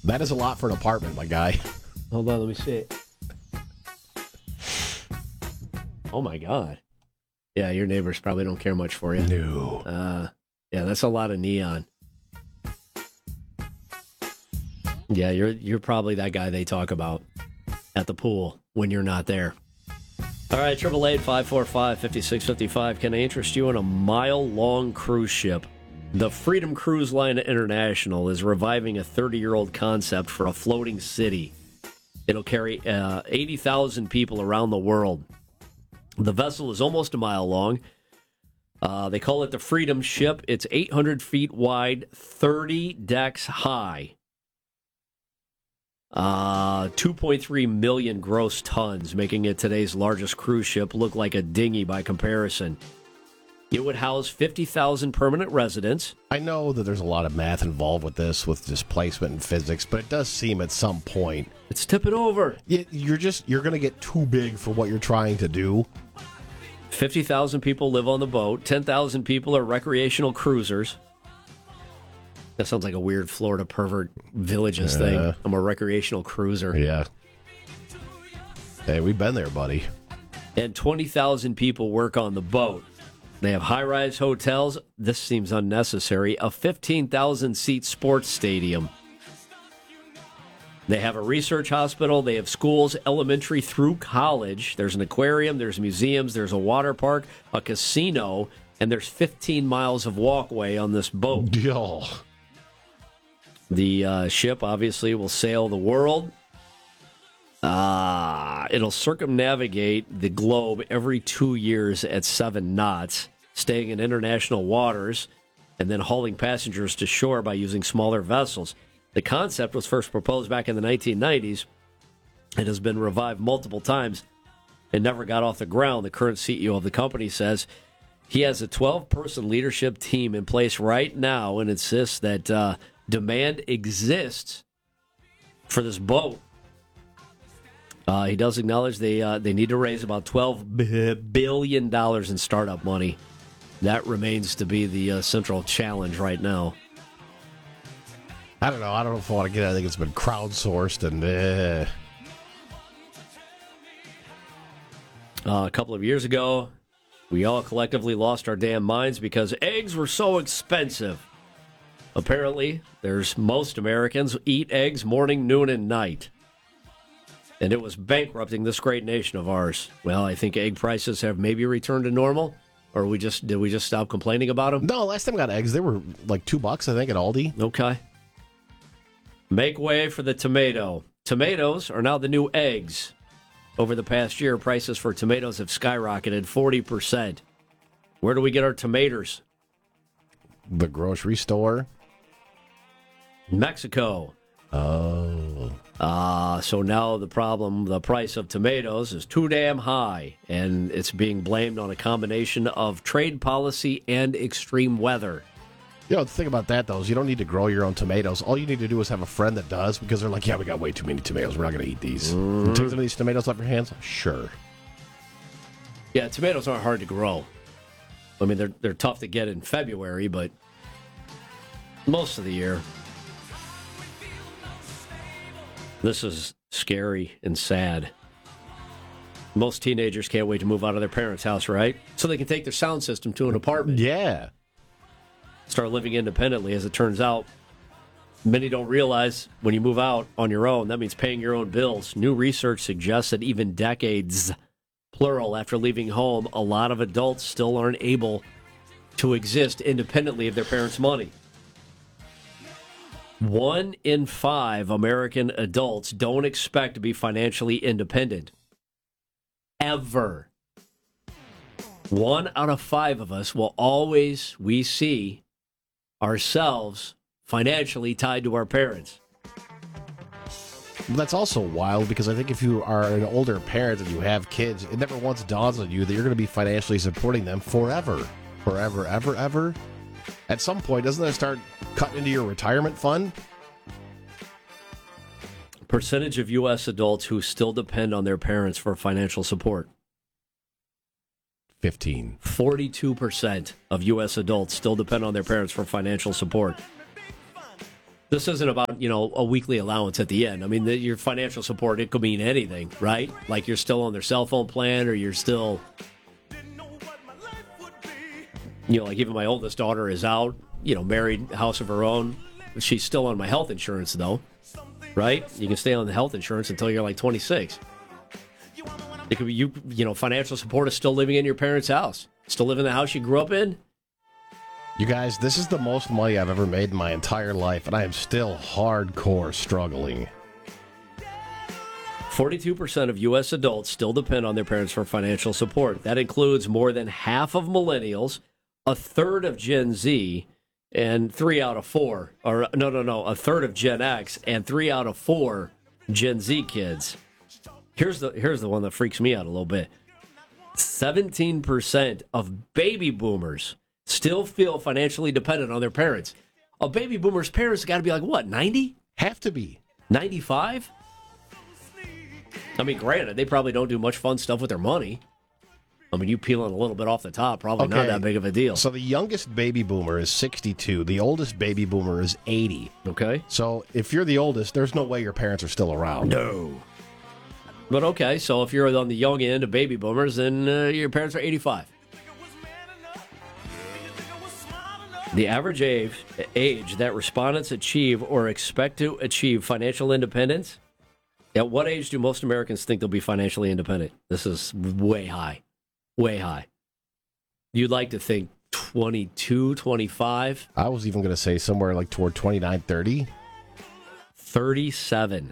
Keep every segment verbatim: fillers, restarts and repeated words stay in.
That is a lot for an apartment, my guy. Hold on, let me see it. Oh, my God. Yeah, your neighbors probably don't care much for you. No. Uh, yeah, that's a lot of neon. Yeah, you're you're probably that guy they talk about at the pool when you're not there. All right, triple eight five four five fifty six fifty five. Can I interest you in a mile long cruise ship? The Freedom Cruise Line International is reviving a thirty year old concept for a floating city. It'll carry uh, eighty thousand people around the world. The vessel is almost a mile long. Uh, they call it the Freedom Ship. It's eight hundred feet wide, thirty decks high. Uh, two point three million gross tons, making it today's largest cruise ship look like a dinghy by comparison. It would house fifty thousand permanent residents. I know that there's a lot of math involved with this, with displacement and physics, but it does seem at some point It's tipping over. you- you're just you're going to get too big for what you're trying to do. fifty thousand people live on the boat. ten thousand people are recreational cruisers. That sounds like a weird Florida pervert villages Yeah. thing. I'm a recreational cruiser. Yeah. Hey, we've been there, buddy. And twenty thousand people work on the boat. They have high-rise hotels. This seems unnecessary. A fifteen thousand seat sports stadium. They have a research hospital. They have schools, elementary through college. There's an aquarium. There's museums. There's a water park, a casino, and there's fifteen miles of walkway on this boat. Yo. The uh, ship obviously will sail the world. Uh, it'll circumnavigate the globe every two years at seven knots, staying in international waters and then hauling passengers to shore by using smaller vessels. The concept was first proposed back in the nineteen nineties. It has been revived multiple times and never got off the ground. The current C E O of the company says he has a twelve-person leadership team in place right now and insists that uh, demand exists for this boat. Uh, he does acknowledge they uh, they need to raise about twelve billion dollars in startup money. That remains to be the uh, central challenge right now. I don't know. I don't know if I want to get it. I think it's been crowdsourced and eh. Uh, a couple of years ago, we all collectively lost our damn minds because eggs were so expensive. Apparently, there's most Americans eat eggs morning, noon, and night. And it was bankrupting this great nation of ours. Well, I think egg prices have maybe returned to normal. Or we just did we just stop complaining about them? No, last time I got eggs, they were like two bucks, I think, at Aldi. Okay. Make way for the tomato. Tomatoes are now the new eggs. Over the past year, prices for tomatoes have skyrocketed forty percent. Where do we get our tomatoes? The grocery store. Mexico. Oh. Uh, so now the problem, the price of tomatoes is too damn high, and it's being blamed on a combination of trade policy and extreme weather. You know, the thing about that, though, is you don't need to grow your own tomatoes. All you need to do is have a friend that does, because they're like, yeah, we got way too many tomatoes. We're not going to eat these. Mm-hmm. Take some of these tomatoes off your hands? Sure. Yeah, tomatoes aren't hard to grow. I mean, they're they're tough to get in February, but most of the year. This is scary and sad. Most teenagers can't wait to move out of their parents' house, right? So they can take their sound system to an apartment. Yeah. Start living independently. As it turns out, many don't realize when you move out on your own, that means paying your own bills. New research suggests that even decades, plural, after leaving home, a lot of adults still aren't able to exist independently of their parents' money. One in five American adults don't expect to be financially independent. Ever. One out of five of us will always, we see ourselves financially tied to our parents. That's also wild, because I think if you are an older parent and you have kids, it never once dawns on you that you're going to be financially supporting them forever. Forever, ever, ever. At some point, doesn't that start cutting into your retirement fund? Percentage of U S adults who still depend on their parents for financial support. fifteen. forty-two percent of U S adults still depend on their parents for financial support. This isn't about, you know, a weekly allowance at the end. I mean, the, your financial support, it could mean anything, right? Like you're still on their cell phone plan, or you're still, you know, like even my oldest daughter is out, you know, married, house of her own. She's still on my health insurance, though, right? You can stay on the health insurance until you're like twenty-six. It could be, you, you know, financial support is still living in your parents' house. Still live in the house you grew up in. You guys, this is the most money I've ever made in my entire life, and I am still hardcore struggling. forty-two percent of U S adults still depend on their parents for financial support. That includes more than half of millennials, a third of Gen Z, and three out of four, or no, no, no, a third of Gen X, and three out of four Gen Z kids. Here's the here's the one that freaks me out a little bit. seventeen percent of baby boomers still feel financially dependent on their parents. A baby boomer's parents got to be like, what, ninety? Have to be. ninety-five? I mean, granted, they probably don't do much fun stuff with their money. I mean, you peeling a little bit off the top, probably Okay. not that big of a deal. So the youngest baby boomer is sixty-two. The oldest baby boomer is eighty. Okay. So if you're the oldest, there's no way your parents are still around. No. But okay, so if you're on the young end of baby boomers, then uh, your parents are eighty-five. The average age, age that respondents achieve or expect to achieve financial independence, at what age do most Americans think they'll be financially independent? This is way high. Way high. You'd like to think twenty-two, twenty-five? I was even going to say somewhere like toward twenty-nine, thirty. thirty-seven.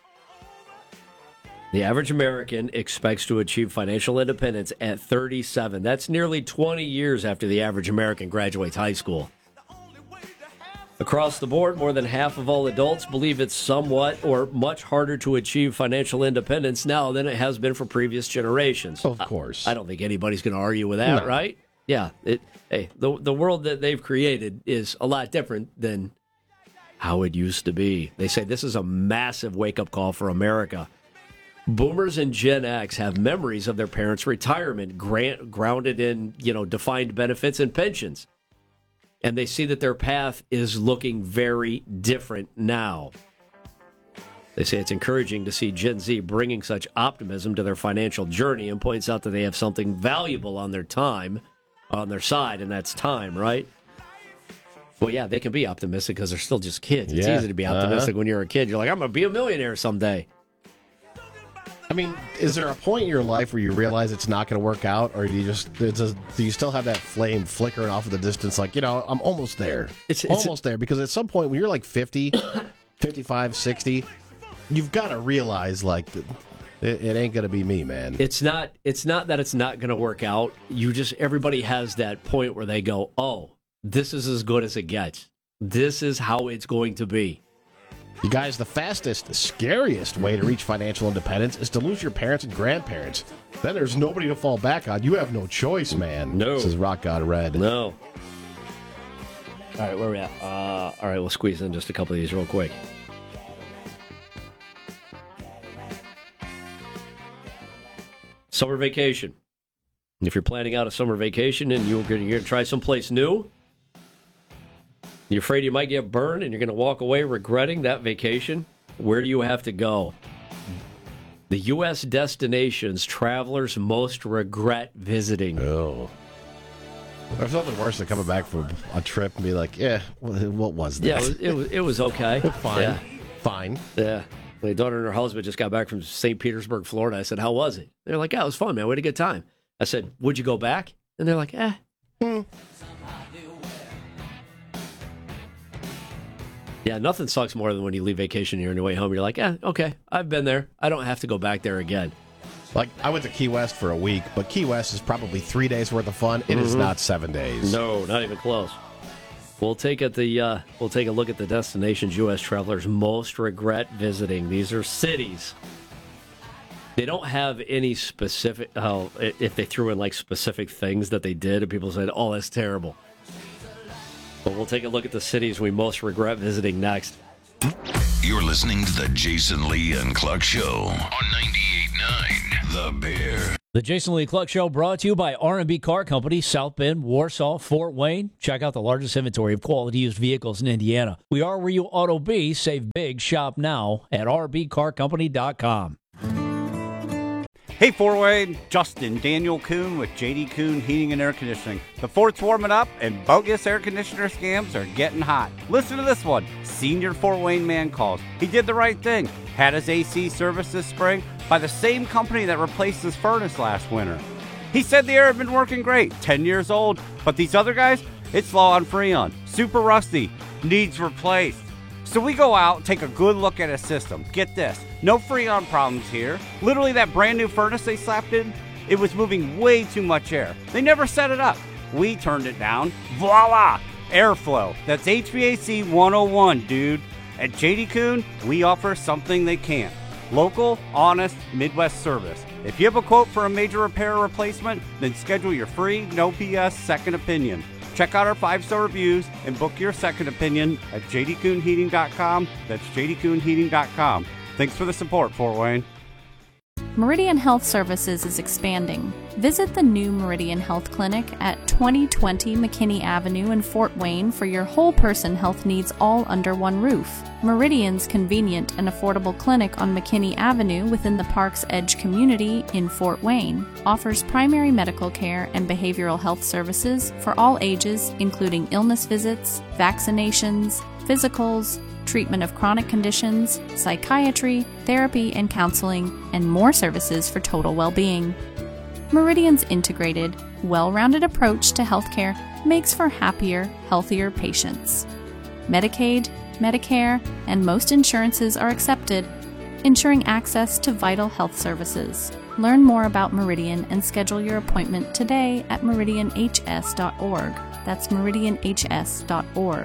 The average American expects to achieve financial independence at thirty-seven. That's nearly twenty years after the average American graduates high school. Across the board, more than half of all adults believe it's somewhat or much harder to achieve financial independence now than it has been for previous generations. Of course. I, I don't think anybody's going to argue with that, No. right? Yeah. It, hey, the the world that they've created is a lot different than how it used to be. They say this is a massive wake-up call for America. Boomers and Gen X have memories of their parents' retirement grant, grounded in, you know, defined benefits and pensions. And they see that their path is looking very different now. They say it's encouraging to see Gen Z bringing such optimism to their financial journey, and points out that they have something valuable on their time, on their side, and that's time, right? Well, yeah, they can be optimistic because they're still just kids. It's Yeah. easy to be optimistic Uh-huh. when you're a kid. You're like, I'm going to be a millionaire someday. I mean, is there a point in your life where you realize it's not going to work out, or do you just it's a, do you still have that flame flickering off in the distance? Like, you know, I'm almost there. It's- it's- almost there, because at some point when you're like fifty, fifty-five, sixty, you've got to realize like it, it ain't going to be me, man. It's not it's not that it's not going to work out. You just everybody has that point where they go, "Oh, this is as good as it gets. This is how it's going to be." You guys, the fastest, scariest way to reach financial independence is to lose your parents and grandparents. Then there's nobody to fall back on. You have no choice, man. No. This is Rock God Red. No. All right, where are we at? Uh, all right, we'll squeeze in just a couple of these real quick. Summer vacation. If you're planning out a summer vacation and you're going to try someplace new, you're afraid you might get burned and you're going to walk away regretting that vacation, where do you have to go? The U S destinations travelers most regret visiting. Oh. There's nothing worse than coming back from a trip and be like, yeah, what was that? Yeah, it was, it was, it was okay. Fine. Yeah. Fine. Yeah. My daughter and her husband just got back from Saint Petersburg, Florida. I said, how was it? They're like, yeah, it was fun, man. We had a good time. I said, would you go back? And they're like, eh. Hmm. Yeah, nothing sucks more than when you leave vacation and you're on your way home. You're like, eh, okay, I've been there. I don't have to go back there again. Like, I went to Key West for a week, but Key West is probably three days worth of fun. It is not seven days. No, not even close. We'll take at the uh, we'll take a look at the destinations U S travelers most regret visiting. These are cities. They don't have any specific. Oh, if they threw in like specific things that they did, and people said, "Oh, that's terrible." But we'll take a look at the cities we most regret visiting next. You're listening to the Jason Lee and Cluck Show on ninety-eight point nine The Bear. The Jason Lee Cluck Show brought to you by R and B Car Company, South Bend, Warsaw, Fort Wayne. Check out the largest inventory of quality used vehicles in Indiana. We are where you ought to be. Save big. Shop now at r b car company dot com. Hey, Fort Wayne, Justin Daniel Kuhn with J D Kuhn Heating and Air Conditioning. The fort's warming up and bogus air conditioner scams are getting hot. Listen to this one. Senior Fort Wayne man calls. He did the right thing. Had his A C serviced this spring by the same company that replaced his furnace last winter. He said the air had been working great, ten years old, but these other guys, it's low on Freon, super rusty, needs replaced. So we go out, take a good look at his system. Get this, no Freon problems here. Literally that brand new furnace they slapped in, it was moving way too much air. They never set it up. We turned it down. Voila! Airflow. That's H V A C one oh one, dude. At J D Kuhn, we offer something they can't. Local, honest, Midwest service. If you have a quote for a major repair or replacement, then schedule your free, no B S second opinion. Check out our five-star reviews and book your second opinion at j d kuhn heating dot com. That's j d kuhn heating dot com. Thanks for the support, Fort Wayne. Meridian Health Services is expanding. Visit the new Meridian Health Clinic at twenty twenty McKinney Avenue in Fort Wayne for your whole person health needs all under one roof. Meridian's convenient and affordable clinic on McKinney Avenue within the Park's Edge community in Fort Wayne offers primary medical care and behavioral health services for all ages, including illness visits, vaccinations, physicals, treatment of chronic conditions, psychiatry, therapy and counseling, and more services for total well-being. Meridian's integrated, well-rounded approach to healthcare makes for happier, healthier patients. Medicaid, Medicare, and most insurances are accepted, ensuring access to vital health services. Learn more about Meridian and schedule your appointment today at meridian h s dot org. That's meridian h s dot org.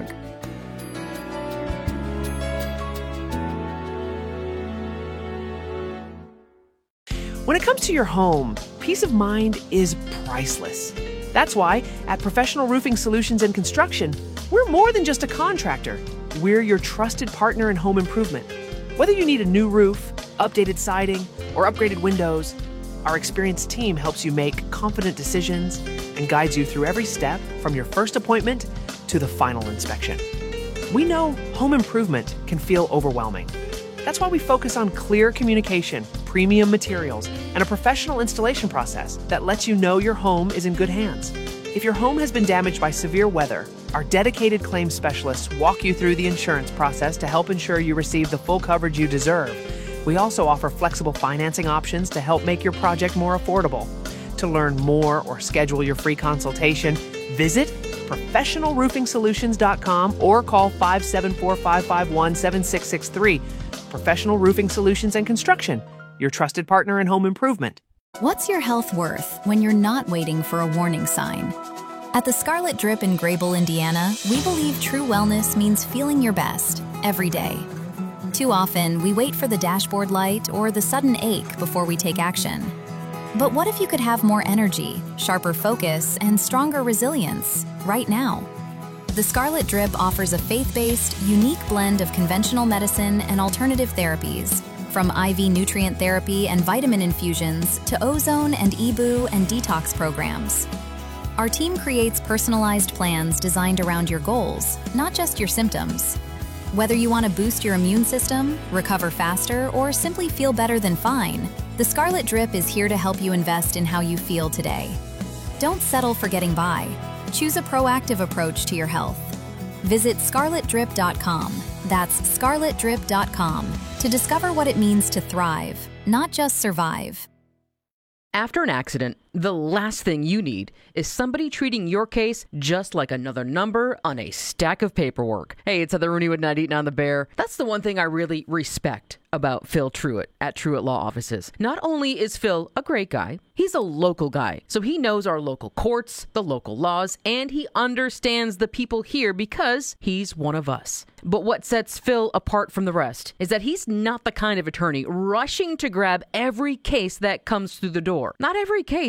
When it comes to your home, peace of mind is priceless. That's why at Professional Roofing Solutions and Construction, we're more than just a contractor. We're your trusted partner in home improvement. Whether you need a new roof, updated siding, or upgraded windows, our experienced team helps you make confident decisions and guides you through every step from your first appointment to the final inspection. We know home improvement can feel overwhelming. That's why we focus on clear communication, premium materials, and a professional installation process that lets you know your home is in good hands. If your home has been damaged by severe weather, our dedicated claims specialists walk you through the insurance process to help ensure you receive the full coverage you deserve. We also offer flexible financing options to help make your project more affordable. To learn more or schedule your free consultation, visit professional roofing solutions dot com or call five seven four, five five one, seven six six three. Professional Roofing Solutions and Construction, your trusted partner in home improvement. What's your health worth when you're not waiting for a warning sign? At the Scarlet Drip in Grable, Indiana, we believe true wellness means feeling your best every day. Too often, we wait for the dashboard light or the sudden ache before we take action. But what if you could have more energy, sharper focus, and stronger resilience right now? The Scarlet Drip offers a faith-based, unique blend of conventional medicine and alternative therapies, from I V nutrient therapy and vitamin infusions to ozone and E B U and detox programs. Our team creates personalized plans designed around your goals, not just your symptoms. Whether you want to boost your immune system, recover faster, or simply feel better than fine, the Scarlet Drip is here to help you invest in how you feel today. Don't settle for getting by. Choose a proactive approach to your health. Visit scarlet drip dot com. That's scarlet drip dot com to discover what it means to thrive, not just survive. After an accident, the last thing you need is somebody treating your case just like another number on a stack of paperwork. Hey, it's Heather Rooney with Night Eating on the Bear. That's the one thing I really respect about Phil Truitt at Truitt Law Offices. Not only is Phil a great guy, he's a local guy. So he knows our local courts, the local laws, and he understands the people here because he's one of us. But what sets Phil apart from the rest is that he's not the kind of attorney rushing to grab every case that comes through the door. Not every case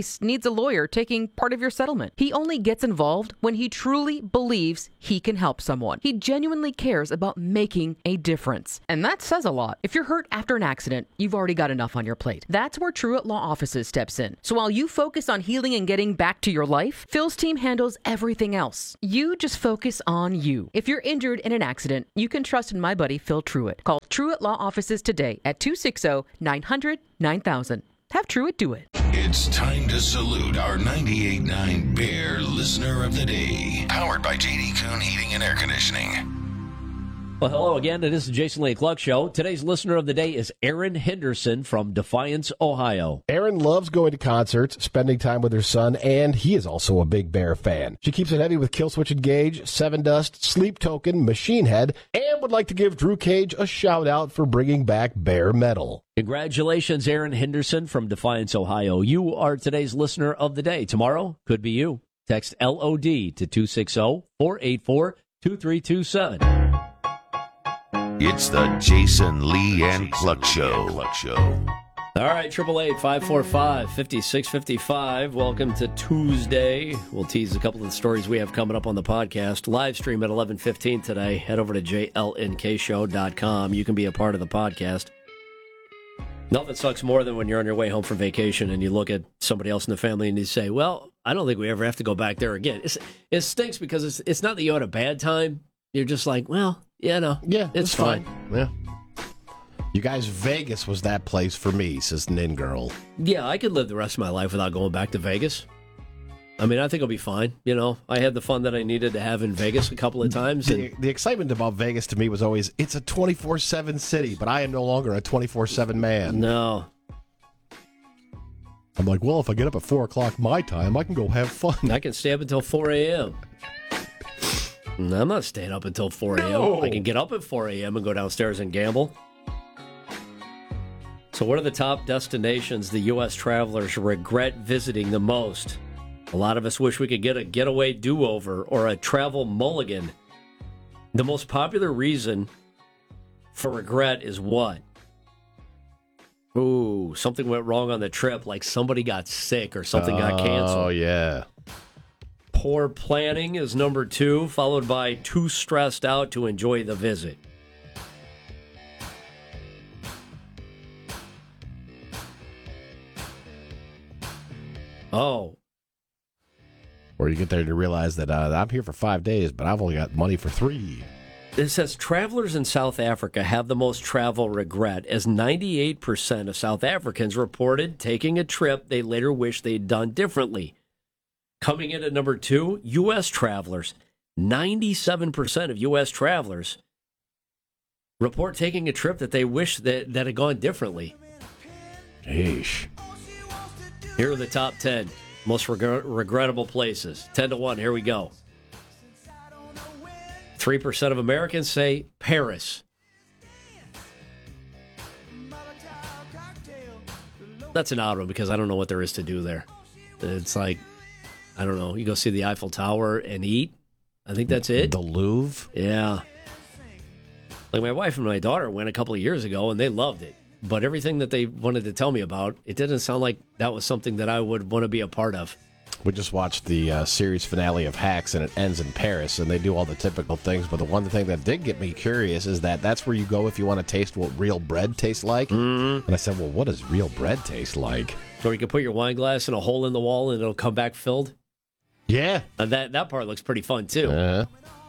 case needs a lawyer taking part of your settlement. He only gets involved when he truly believes he can help someone. He genuinely cares about making a difference. And that says a lot. If you're hurt after an accident, you've already got enough on your plate. That's where Truett Law Offices steps in. So while you focus on healing and getting back to your life, Phil's team handles everything else. You just focus on you. If you're injured in an accident, you can trust in my buddy Phil Truett. Call Truett Law Offices today at two six zero, nine hundred, nine thousand. Have Truett do it. It's time to salute our ninety-eight point nine Bear Listener of the Day. Powered by J D Kuhn Heating and Air Conditioning. Well, hello again. It is the Jason Lee Cluck Show. Today's listener of the day is Aaron Henderson from Defiance, Ohio. Aaron loves going to concerts, spending time with her son, and he is also a big Bear fan. She keeps it heavy with Killswitch Engage, Seven Dust, Sleep Token, Machine Head, and would like to give Drew Cage a shout-out for bringing back Bear metal. Congratulations, Aaron Henderson from Defiance, Ohio. You are today's listener of the day. Tomorrow could be you. Text L O D to two six zero, four eight four, two three two seven. It's the Jason Lee and Cluck Show. Cluck Show. All right, eight eight eight, five four five, five six five five. Welcome to Tuesday. We'll tease a couple of the stories we have coming up on the podcast. Live stream at eleven fifteen today. Head over to j l n k show dot com. You can be a part of the podcast. Nothing sucks more than when you're on your way home from vacation and you look at somebody else in the family and you say, well, I don't think we ever have to go back there again. It's, it stinks because it's, it's not that you had a bad time. You're just like, well, yeah, no, yeah, it's, it's fine. fine. Yeah. You guys, Vegas was that place for me, says Nin Girl. Yeah, I could live the rest of my life without going back to Vegas. I mean, I think I'll be fine. You know, I had the fun that I needed to have in Vegas a couple of times. And the, the excitement about Vegas to me was always, it's a twenty-four seven city, but I am no longer a twenty-four seven man. No. I'm like, well, if I get up at four o'clock my time, I can go have fun. I can stay up until four a.m. I'm not staying up until four a.m. No. I can get up at four a.m. and go downstairs and gamble. So what are the top destinations the U S travelers regret visiting the most? A lot of us wish we could get a getaway do-over or a travel mulligan. The most popular reason for regret is what? Ooh, something went wrong on the trip, like somebody got sick or something got canceled. Oh, yeah. Poor planning is number two, followed by too stressed out to enjoy the visit. Oh. Or you get there to realize that uh, I'm here for five days, but I've only got money for three. It says travelers in South Africa have the most travel regret, as ninety-eight percent of South Africans reported taking a trip they later wish they'd done differently. Coming in at number two, U S travelers. ninety-seven percent of U S travelers report taking a trip that they wish that, that had gone differently. Yeesh. Here are the top ten most reg- regrettable places. ten to one, here we go. three percent of Americans say Paris. That's an odd one because I don't know what there is to do there. It's like, I don't know, you go see the Eiffel Tower and eat. I think that's it. The Louvre? Yeah. Like my wife and my daughter went a couple of years ago and they loved it. But everything that they wanted to tell me about, it didn't sound like that was something that I would want to be a part of. We just watched the uh, series finale of Hacks, and it ends in Paris, and they do all the typical things. But the one thing that did get me curious is that that's where you go if you want to taste what real bread tastes like. Mm-hmm. And I said, well, what does real bread taste like? Or you can put your wine glass in a hole in the wall and it'll come back filled. Yeah. And that, that part looks pretty fun, too. Uh-huh.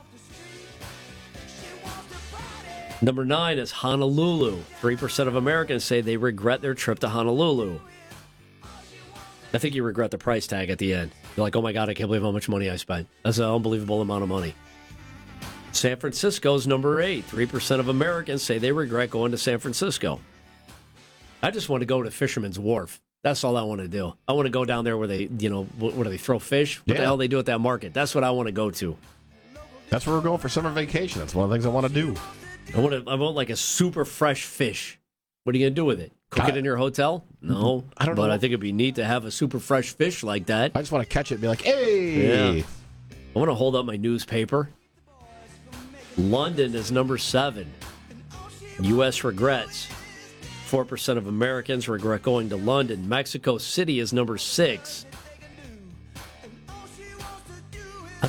Number nine is Honolulu. three percent of Americans say they regret their trip to Honolulu. I think you regret the price tag at the end. You're like, oh my God, I can't believe how much money I spent. That's an unbelievable amount of money. San Francisco's number eight. three percent of Americans say they regret going to San Francisco. I just want to go to Fisherman's Wharf. That's all I want to do. I want to go down there where they, you know, where they throw fish. What Yeah. the hell they do at that market? That's what I want to go to. That's where we're going for summer vacation. That's one of the things I want to do. I want to, I want like a super fresh fish. What are you going to do with it? Cook I- it in your hotel? No. I don't but know. I think it'd be neat to have a super fresh fish like that. I just want to catch it and be like, hey! Yeah. I want to hold up my newspaper. London is number seven. U S regrets. four percent of Americans regret going to London. Mexico City is number six.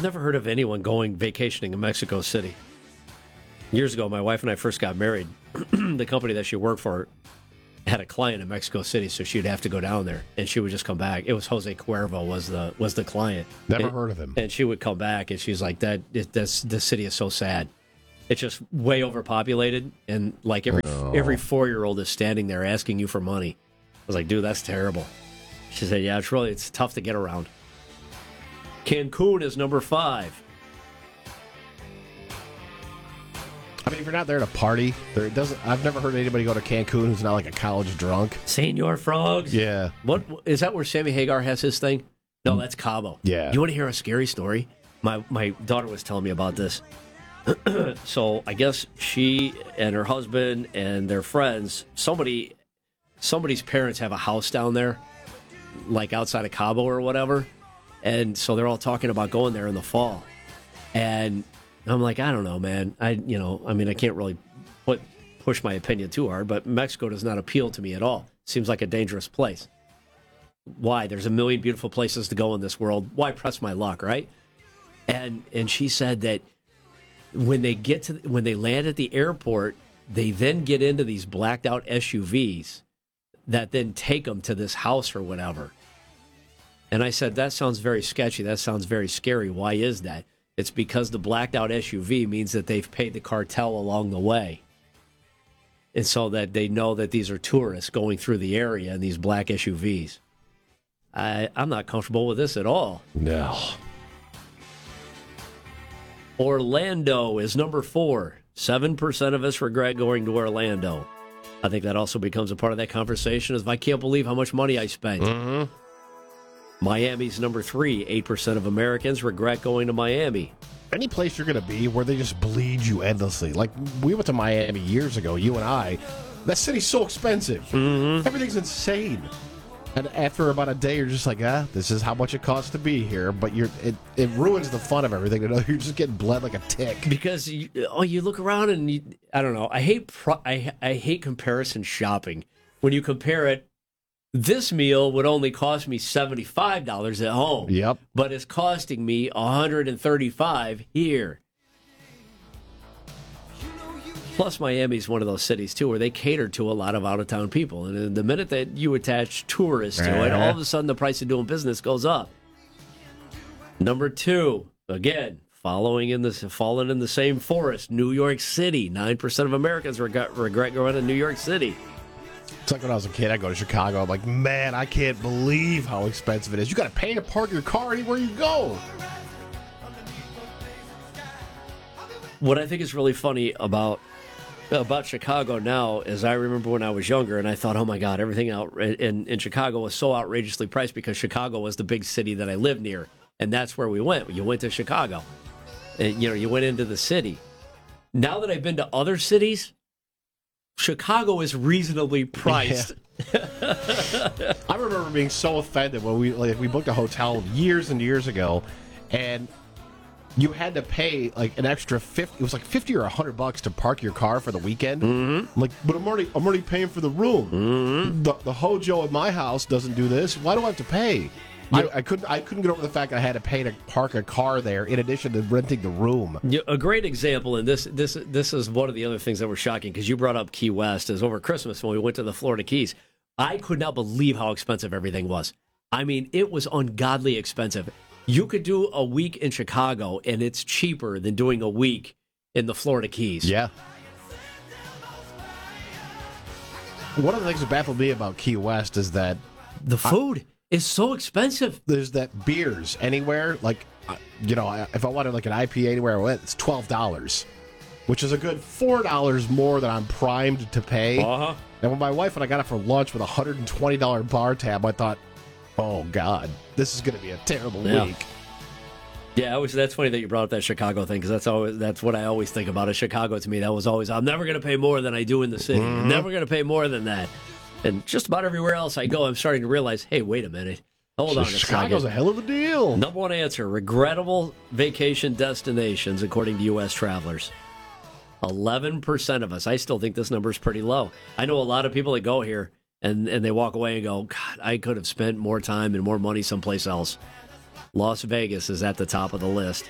I've never heard of anyone going vacationing in Mexico City. Years ago, my wife and I first got married. The company that she worked for had a client in Mexico City, so she'd have to go down there, and she would just come back. It was Jose Cuervo was the was the client. Never and, heard of him. And she would come back, and she's like, "That it, this this city is so sad. It's just way overpopulated, and like every oh. every four year old is standing there asking you for money." I was like, "Dude, that's terrible." She said, "Yeah, it's really it's tough to get around." Cancun is number five. I mean, if you're not there to party, there doesn't. I've never heard anybody go to Cancun who's not like a college drunk. Senor Frogs. Yeah. What is that? Where Sammy Hagar has his thing? No, that's Cabo. Yeah. You want to hear a scary story? My my daughter was telling me about this. So I guess she and her husband and their friends, somebody, somebody's parents have a house down there, like outside of Cabo or whatever, and so they're all talking about going there in the fall, and I'm like, I don't know, man. I you know, I mean, I can't really put push my opinion too hard, but Mexico does not appeal to me at all. Seems like a dangerous place. Why? There's a million beautiful places to go in this world. Why press my luck, right? And and she said that when they get to when they land at the airport, they then get into these blacked out S U Vs that then take them to this house or whatever. And I said, that sounds very sketchy. That sounds very scary. Why is that? It's because the blacked out S U V means that they've paid the cartel along the way. And so that they know that these are tourists going through the area in these black S U Vs. I, I'm not comfortable with this at all. No. Orlando is number four. seven percent of us regret going to Orlando. I think that also becomes a part of that conversation is I can't believe how much money I spent. Mm-hmm. Miami's number three. eight percent of Americans regret going to Miami. Any place you're going to be where they just bleed you endlessly. Like, we went to Miami years ago, you and I. That city's so expensive. Mm-hmm. Everything's insane. And after about a day, you're just like, ah, this is how much it costs to be here. But you're it, it ruins the fun of everything to know you're just getting bled like a tick. Because you, oh, you look around and you, I don't know. I hate pro, I I hate comparison shopping. When you compare it, this meal would only cost me seventy-five dollars at home. Yep. But it's costing me one hundred thirty-five dollars here. Plus, Miami's one of those cities, too, where they cater to a lot of out-of-town people. And the minute that you attach tourists to uh-huh. it, all of a sudden the price of doing business goes up. Number two, again, following in the, falling in the same forest, New York City. nine percent of Americans regret, regret going to New York City. It's like when I was a kid, I'd go to Chicago. I'm like, man, I can't believe how expensive it is. You got to pay to park your car anywhere you go. What I think is really funny about about Chicago now is I remember when I was younger and I thought, oh my God, everything out in, in Chicago was so outrageously priced because Chicago was the big city that I lived near. And that's where we went. You went to Chicago. And, you know, you went into the city. Now that I've been to other cities, Chicago is reasonably priced. Yeah. I remember being so offended when we like we booked a hotel years and years ago, and you had to pay like an extra fifty. It was like fifty or a hundred bucks to park your car for the weekend. Mm-hmm. I'm like, but I'm already I'm already paying for the room. Mm-hmm. The, the Hojo at my house doesn't do this. Why do I have to pay? I, I couldn't. I couldn't get over the fact that I had to pay to park a car there, in addition to renting the room. A great example, and this this this is one of the other things that were shocking because you brought up Key West. Is over Christmas when we went to the Florida Keys. I could not believe how expensive everything was. I mean, it was ungodly expensive. You could do a week in Chicago, and it's cheaper than doing a week in the Florida Keys. Yeah. One of the things that baffled me about Key West is that the food I, is so expensive. There's that beers anywhere, like, you know, if I wanted like an I P A anywhere I went, it's twelve dollars, which is a good four dollars more than I'm primed to pay. Uh-huh. And when my wife and I got it for lunch with a one hundred twenty dollars bar tab, I thought, oh, God, this is going to be a terrible yeah. week. Yeah, it was, that's funny that you brought up that Chicago thing, because that's always that's what I always think about. Is Chicago to me, that was always, I'm never going to pay more than I do in the city. Mm-hmm. I'm never going to pay more than that. And just about everywhere else I go, I'm starting to realize, hey, wait a minute. Hold on a second. Chicago's a hell of a deal. Number one answer, regrettable vacation destinations, according to U S travelers. eleven percent of us. I still think this number is pretty low. I know a lot of people that go here, and, and they walk away and go, God, I could have spent more time and more money someplace else. Las Vegas is at the top of the list.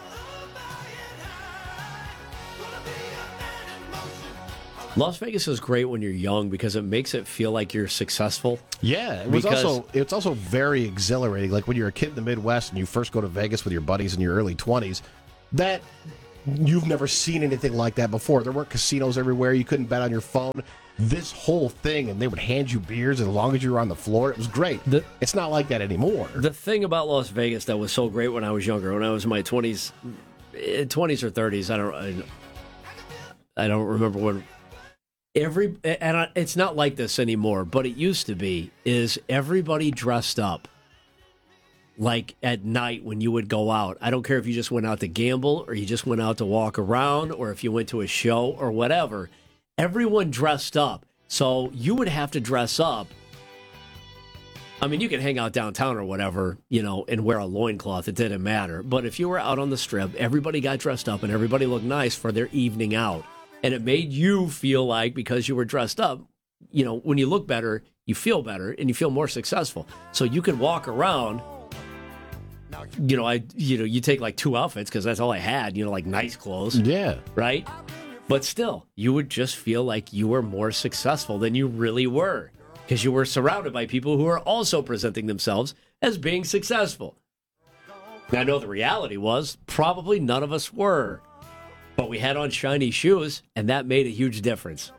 Las Vegas is great when you're young because it makes it feel like you're successful. Yeah, it was Because- also it's also very exhilarating. Like when you're a kid in the Midwest and you first go to Vegas with your buddies in your early twenties, that you've never seen anything like that before. There weren't casinos everywhere. You couldn't bet on your phone. This whole thing, and they would hand you beers as long as you were on the floor. It was great. The- it's not like that anymore. The thing about Las Vegas that was so great when I was younger, when I was in my twenties, eh, twenties or thirties, I don't, I, I don't remember when. Every and I, it's not like this anymore, but it used to be. Is everybody dressed up like at night when you would go out? I don't care if you just went out to gamble or you just went out to walk around or if you went to a show or whatever. Everyone dressed up, so you would have to dress up. I mean, you could hang out downtown or whatever, you know, and wear a loincloth. It didn't matter. But if you were out on the strip, everybody got dressed up and everybody looked nice for their evening out. And it made you feel like, because you were dressed up, you know, when you look better, you feel better and you feel more successful. So you could walk around, you know, I, you know, you take like two outfits because that's all I had, you know, like nice clothes. Yeah. Right? But still, you would just feel like you were more successful than you really were because you were surrounded by people who are also presenting themselves as being successful. Now, I know the reality was probably none of us were. But we had on shiny shoes, and that made a huge difference.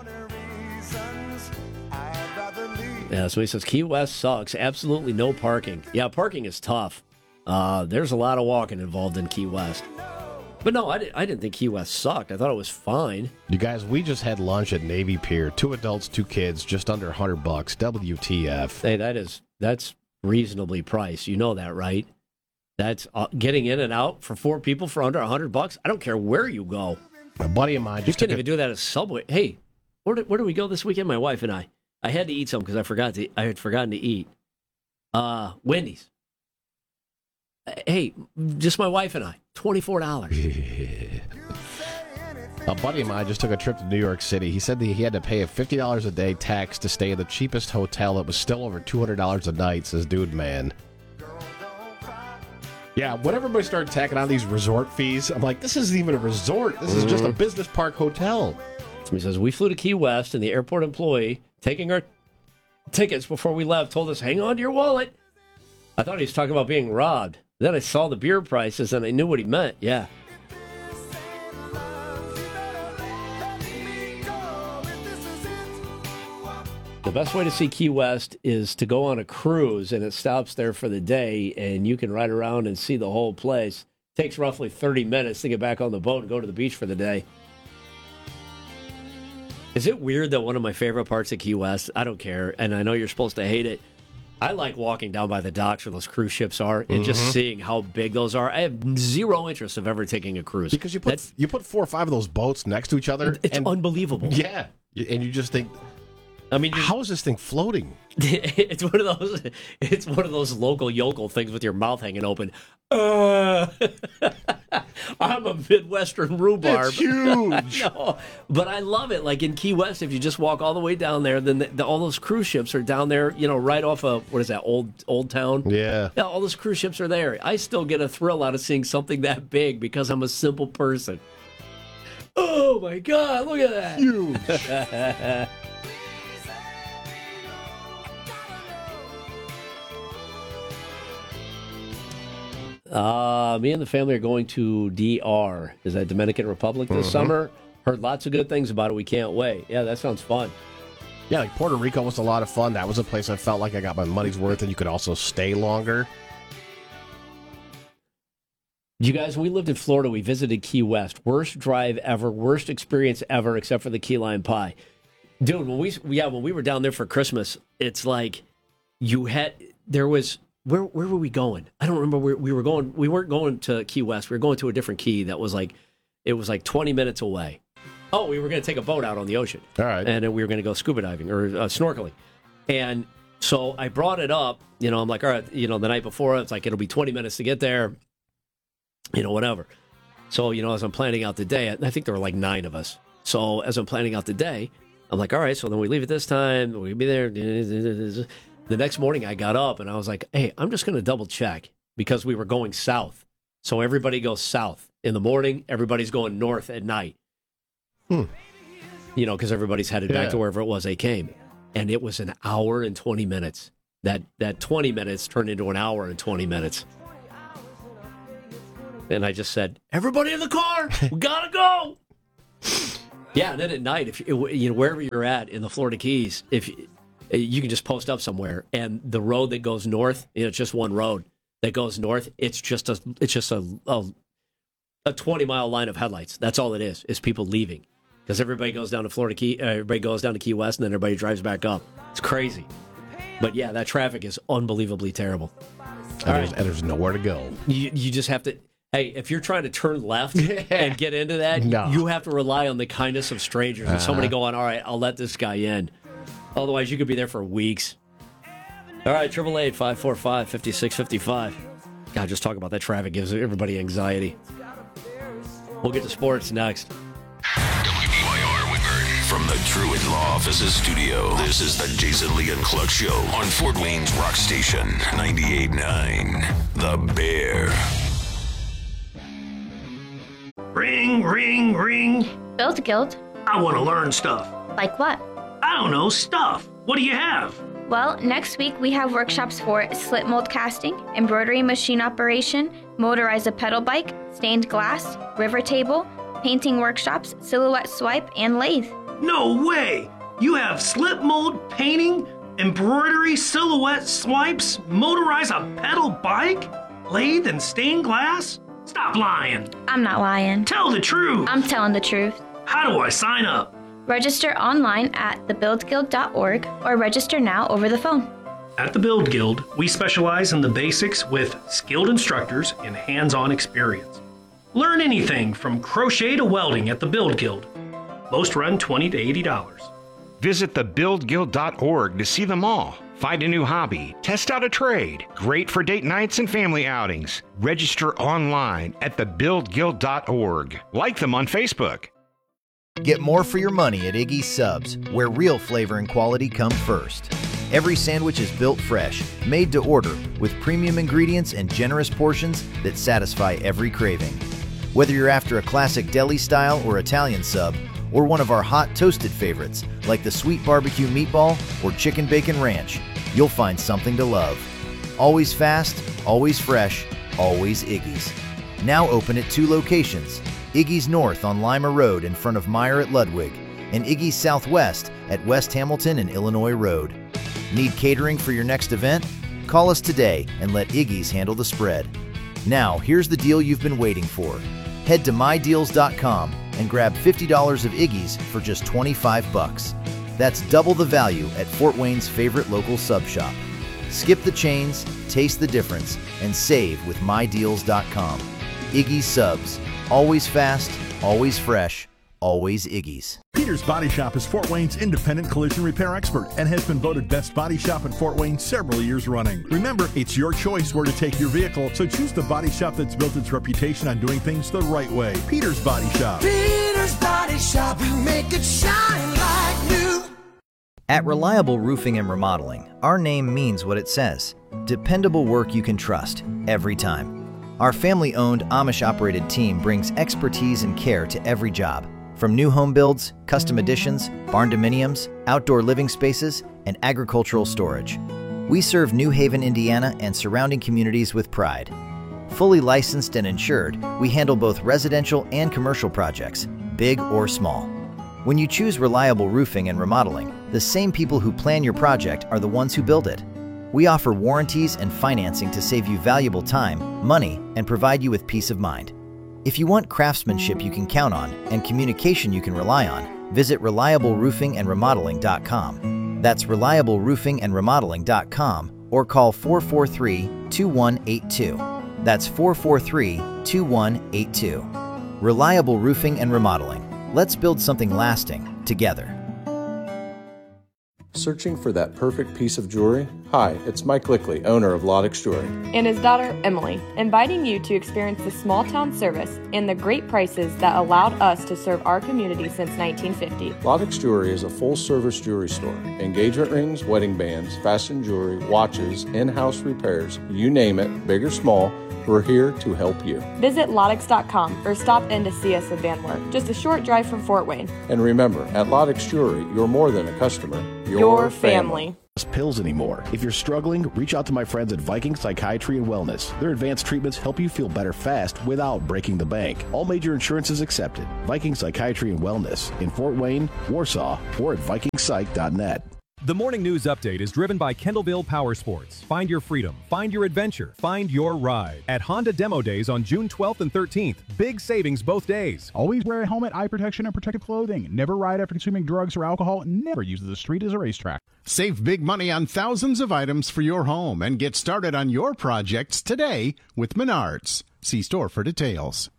Yeah, so he says, Key West sucks. Absolutely no parking. Yeah, parking is tough. Uh, there's a lot of walking involved in Key West. But no, I, didn't, I didn't think Key West sucked. I thought it was fine. You guys, we just had lunch at Navy Pier. Two adults, two kids, just under one hundred bucks. W T F. Hey, that is, that's reasonably priced. You know that, right? That's uh, getting in and out for four people for under one hundred bucks. I don't care where you go. A buddy of mine You just can't took even a, do that at Subway. Hey, where did, where do we go this weekend? My wife and I. I had to eat some because I forgot to. I had forgotten to eat. Uh, Wendy's. Uh, Hey, just my wife and I. Twenty-four dollars. A buddy of mine just took a trip to New York City. He said that he had to pay a fifty dollars a day tax to stay in the cheapest hotel. It was still over two hundred dollars a night, says dude, man. Yeah, when everybody started tacking on these resort fees, I'm like, this isn't even a resort. This is just a business park hotel. He says, we flew to Key West, and the airport employee taking our tickets before we left told us, hang on to your wallet. I thought he was talking about being robbed. Then I saw the beer prices, and I knew what he meant. Yeah. The best way to see Key West is to go on a cruise, and it stops there for the day, and you can ride around and see the whole place. It takes roughly thirty minutes to get back on the boat and go to the beach for the day. Is it weird that one of my favorite parts of Key West, I don't care, and I know you're supposed to hate it, I like walking down by the docks where those cruise ships are and mm-hmm. just seeing how big those are. I have zero interest of ever taking a cruise. Because you put That's, you put four or five of those boats next to each other. It's and, unbelievable. Yeah. And you just think, I mean, how is this thing floating? It's one of those. It's one of those local yokel things with your mouth hanging open. Uh, I'm a Midwestern rhubarb. It's huge. No, but I love it. Like in Key West, if you just walk all the way down there, then the, the, all those cruise ships are down there. You know, right off of what is that, Old Old Town? Yeah. Yeah, all those cruise ships are there. I still get a thrill out of seeing something that big because I'm a simple person. Oh my God! Look at that. Huge. Uh, me and the family are going to D R. Is that Dominican Republic this mm-hmm. summer? Heard lots of good things about it. We can't wait. Yeah, that sounds fun. Yeah, like Puerto Rico was a lot of fun. That was a place I felt like I got my money's worth and you could also stay longer. You guys, we lived in Florida. We visited Key West. Worst drive ever. Worst experience ever, except for the key lime pie. Dude, when we yeah when we were down there for Christmas, it's like you had there was. Where where were we going? I don't remember where we were going. We weren't going to Key West. We were going to a different key that was like, it was like twenty minutes away. Oh, we were going to take a boat out on the ocean. All right. And then we were going to go scuba diving or uh, snorkeling. And so I brought it up, you know, I'm like, all right, you know, the night before, it's like, it'll be twenty minutes to get there, you know, whatever. So, you know, as I'm planning out the day, I think there were like nine of us. So as I'm planning out the day, I'm like, all right, so then we leave at this time. We'll be there. The next morning I got up and I was like, hey, I'm just going to double check. because we were going south. So everybody goes south in the morning. Everybody's going north at night. Hmm. You know, because everybody's headed Yeah. back to wherever it was they came. And it was an hour and twenty minutes. That that twenty minutes turned into an hour and twenty minutes. And I just said, everybody in the car, we gotta go. Yeah, and then at night, if you, you know, wherever you're at in the Florida Keys, if you, you can just post up somewhere, and the road that goes north, you know, it's just one road that goes north. It's just a, it's just a, a, a twenty mile line of headlights. That's all it is. Is people leaving because everybody goes down to Florida Key, uh, everybody goes down to Key West, and then everybody drives back up. It's crazy, but yeah, that traffic is unbelievably terrible. And, there's, and there's nowhere to go. You you just have to. Hey, if you're trying to turn left and get into that, No. you have to rely on the kindness of strangers and somebody going, all right, I'll let this guy in. Otherwise, you could be there for weeks. All right, eight eight eight, five four five, five six five five. God, just talk about that traffic gives everybody anxiety. We'll get to sports next. W B Y R Whitburn from the Truett Law Offices studio. This is the Jason Lee and Cluck Show on Fort Wayne's Rock Station, ninety-eight point nine The Bear. Ring, ring, ring. Build Guild. I want to learn stuff. Like what? I don't know, stuff. What do you have? Well, next week we have workshops for slip mold casting, embroidery machine operation, motorize a pedal bike, stained glass, river table, painting workshops, silhouette swipe, and lathe. No way! You have slip mold, painting, embroidery, silhouette swipes, motorize a pedal bike, lathe, and stained glass? Stop lying. I'm not lying. Tell the truth. I'm telling the truth. How do I sign up? Register online at the build guild dot org or register now over the phone. At the Build Guild, we specialize in the basics with skilled instructors and hands-on experience. Learn anything from crochet to welding at the Build Guild. Most run twenty to eighty dollars. Visit the build guild dot org to see them all. Find a new hobby, test out a trade. Great for date nights and family outings. Register online at the build guild dot org. Like them on Facebook. Get more for your money at Iggy's Subs, where real flavor and quality come first. Every sandwich is built fresh, made to order, with premium ingredients and generous portions that satisfy every craving. Whether you're after a classic deli style or Italian sub, or one of our hot toasted favorites like the sweet barbecue meatball or chicken bacon ranch, you'll find something to love. Always fast, always fresh, always Iggy's. Now open at two locations, Iggy's North on Lima Road in front of Meyer at Ludwig, and Iggy's Southwest at West Hamilton and Illinois Road. Need catering for your next event? Call us today and let Iggy's handle the spread. Now, here's the deal you've been waiting for. Head to my deals dot com and grab fifty dollars of Iggy's for just twenty-five bucks. That's double the value at Fort Wayne's favorite local sub shop. Skip the chains, taste the difference, and save with my deals dot com. Iggy's Subs. Always fast, always fresh, always Iggy's. Peter's Body Shop is Fort Wayne's independent collision repair expert and has been voted best body shop in Fort Wayne several years running. Remember, it's your choice where to take your vehicle, so choose the body shop that's built its reputation on doing things the right way. Peter's Body Shop. Peter's Body Shop, we make it shine like new. At Reliable Roofing and Remodeling, our name means what it says. Dependable work you can trust, every time. Our family-owned, Amish-operated team brings expertise and care to every job. From new home builds, custom additions, barn dominiums, outdoor living spaces, and agricultural storage. We serve New Haven, Indiana and surrounding communities with pride. Fully licensed and insured, we handle both residential and commercial projects, big or small. When you choose Reliable Roofing and Remodeling, the same people who plan your project are the ones who build it. We offer warranties and financing to save you valuable time, money, and provide you with peace of mind. If you want craftsmanship you can count on and communication you can rely on, visit reliable roofing and remodeling dot com. That's reliable roofing and remodeling dot com or call four four three, two one eight two. That's four four three, two one eight two. Reliable Roofing and Remodeling. Let's build something lasting together. Searching for that perfect piece of jewelry? Hi, it's Mike Lickley, owner of Lodex Jewelry. And his daughter, Emily, inviting you to experience the small town service and the great prices that allowed us to serve our community since nineteen fifty. Lodex Jewelry is a full-service jewelry store. Engagement rings, wedding bands, fashion jewelry, watches, in-house repairs, you name it, big or small, we're here to help you. Visit Lodex dot com or stop in to see us at Van Wert, just a short drive from Fort Wayne. And remember, at Lodex Jewelry, you're more than a customer. You're Your family. family. Pills anymore. If you're struggling, reach out to my friends at Viking Psychiatry and Wellness. Their advanced treatments help you feel better fast without breaking the bank. All major insurances accepted. Viking Psychiatry and Wellness in Fort Wayne, Warsaw, or at viking psych dot net. The Morning News Update is driven by Kendallville Power Sports. Find your freedom, find your adventure, find your ride. At Honda Demo Days on June twelfth and thirteenth. Big savings both days. Always wear a helmet, eye protection, and protective clothing. Never ride after consuming drugs or alcohol. Never use the street as a racetrack. Save big money on thousands of items for your home and get started on your projects today with Menards. See store for details.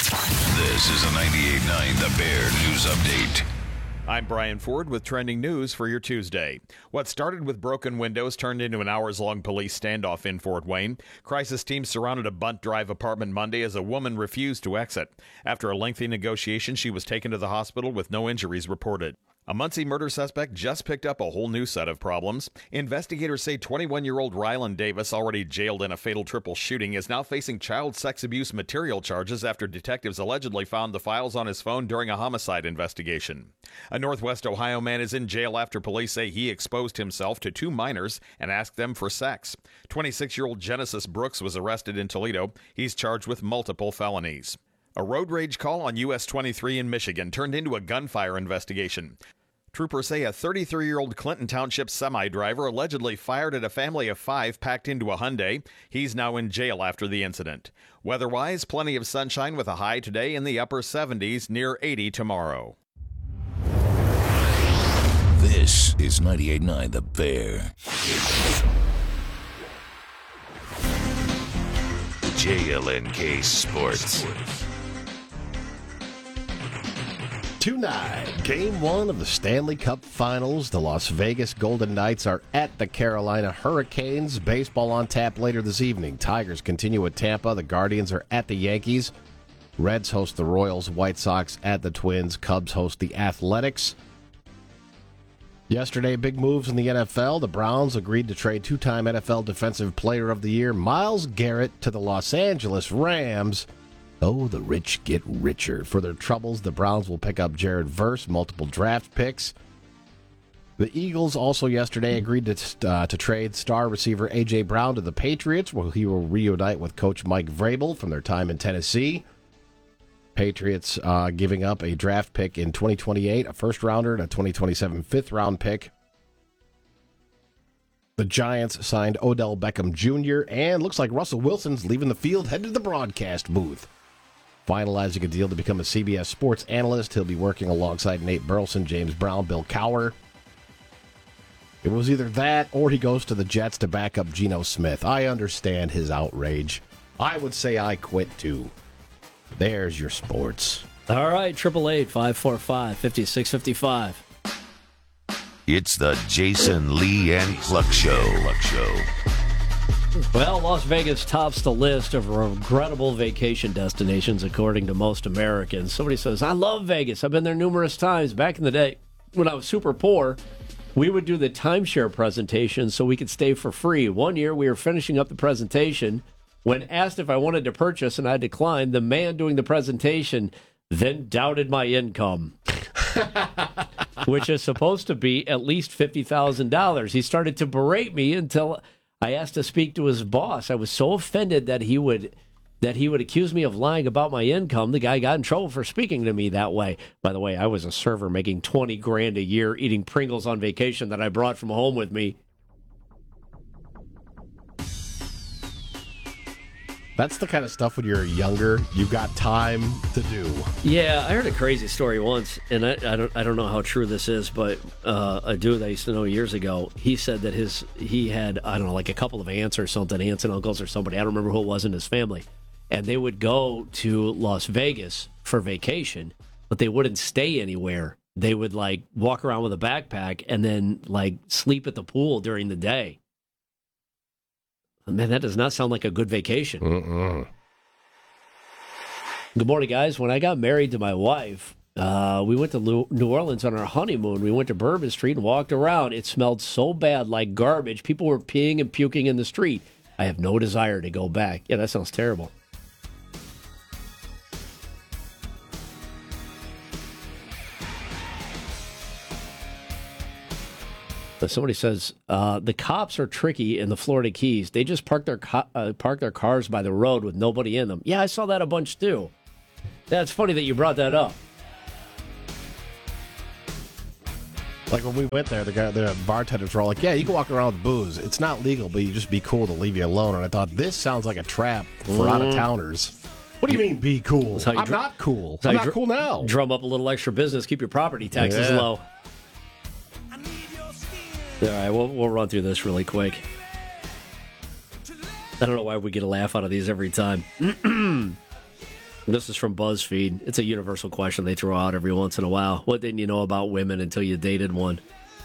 This is a ninety-eight point nine The Bear News Update. I'm Brian Ford with trending news for your Tuesday. What started with broken windows turned into an hours-long police standoff in Fort Wayne. Crisis teams surrounded a Bunt Drive apartment Monday as a woman refused to exit. After a lengthy negotiation, she was taken to the hospital with no injuries reported. A Muncie murder suspect just picked up a whole new set of problems. Investigators say twenty-one-year-old Rylan Davis, already jailed in a fatal triple shooting, is now facing child sex abuse material charges after detectives allegedly found the files on his phone during a homicide investigation. A Northwest Ohio man is in jail after police say he exposed himself to two minors and asked them for sex. twenty-six-year-old Genesis Brooks was arrested in Toledo. He's charged with multiple felonies. A road rage call on U S twenty-three in Michigan turned into a gunfire investigation. Troopers say a thirty-three-year-old Clinton Township semi-driver allegedly fired at a family of five packed into a Hyundai. He's now in jail after the incident. Weather-wise, plenty of sunshine with a high today in the upper seventies, near eighty tomorrow. This is ninety-eight point nine The Bear. J L N K Sports. Tonight, game one of the Stanley Cup Finals. The Las Vegas Golden Knights are at the Carolina Hurricanes. Baseball on tap later this evening. Tigers continue at Tampa. The Guardians are at the Yankees. Reds host the Royals. White Sox at the Twins. Cubs host the Athletics. Yesterday, big moves in the N F L. The Browns agreed to trade two-time N F L Defensive Player of the Year Myles Garrett to the Los Angeles Rams. Oh, the rich get richer. For their troubles, the Browns will pick up Jared Verse, multiple draft picks. The Eagles also yesterday agreed to uh, to trade star receiver A J. Brown to the Patriots, where he will reunite with Coach Mike Vrabel from their time in Tennessee. Patriots uh, giving up a draft pick in twenty twenty-eight, a first-rounder, and a twenty twenty-seven fifth-round pick. The Giants signed Odell Beckham Junior, and looks like Russell Wilson's leaving the field, headed to the broadcast booth. Finalizing a deal to become a C B S sports analyst. He'll be working alongside Nate Burleson, James Brown, Bill Cowher. It was either that or he goes to the Jets to back up Geno Smith. I understand his outrage. I would say I quit too. There's your sports. All right, eight eight eight, five four five, five six five five. It's the Jason Lee and Cluck Show. Cluck Show. Well, Las Vegas tops the list of regrettable vacation destinations, according to most Americans. Somebody says, I love Vegas. I've been there numerous times. Back in the day, when I was super poor, we would do the timeshare presentation so we could stay for free. One year, we were finishing up the presentation. When asked if I wanted to purchase and I declined, the man doing the presentation then doubted my income, which is supposed to be at least fifty thousand dollars. He started to berate me until I asked to speak to his boss. I was so offended that he would that he would accuse me of lying about my income. The guy got in trouble for speaking to me that way. By the way, I was a server making twenty grand a year eating Pringles on vacation that I brought from home with me. That's the kind of stuff when you're younger, you got time to do. Yeah, I heard a crazy story once, and I, I don't I don't know how true this is, but uh, a dude I used to know years ago, he said that his he had, I don't know, like a couple of aunts or something, aunts and uncles or somebody, I don't remember who it was in his family, and they would go to Las Vegas for vacation, but they wouldn't stay anywhere. They would, like, walk around with a backpack and then, like, sleep at the pool during the day. Man, that does not sound like a good vacation. Mm-mm. Good morning, guys. When I got married to my wife, uh, we went to New Orleans on our honeymoon. We went to Bourbon Street and walked around. It smelled so bad, like garbage. People were peeing and puking in the street. I have no desire to go back. Yeah, that sounds terrible. But somebody says uh, the cops are tricky in the Florida Keys. They just park their co- uh, park their cars by the road with nobody in them. Yeah, I saw that a bunch too. That's funny that you brought that up. Like when we went there, the guy, the bartenders were all like, "Yeah, you can walk around with booze. It's not legal, but you just be cool to leave you alone." And I thought, this sounds like a trap for Mm. out of towners. What do you mean, be cool? I'm dr- not cool. That's how I'm you not dr- cool now. Drum up a little extra business, keep your property taxes Yeah. low. All right, we'll, we'll run through this really quick. I don't know why we get a laugh out of these every time. This is from BuzzFeed. It's a universal question they throw out every once in a while. What didn't you know about women until you dated one?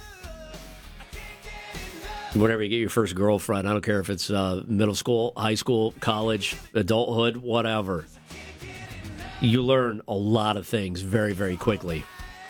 Whenever you get your first girlfriend, I don't care if it's uh, middle school, high school, college, adulthood, whatever. You learn a lot of things very, very quickly.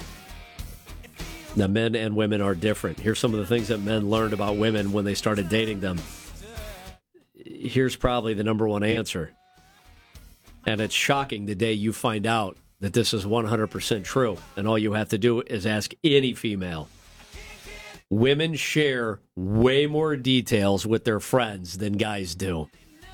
Now, men and women are different. Here's some of the things that men learned about women when they started dating them. Here's probably the number one answer. And it's shocking the day you find out that this is one hundred percent true. And all you have to do is ask any female. Women share way more details with their friends than guys do.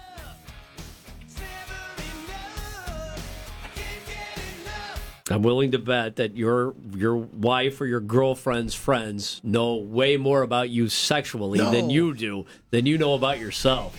I'm willing to bet that your your wife or your girlfriend's friends know way more about you sexually No. than you do, than you know about yourself.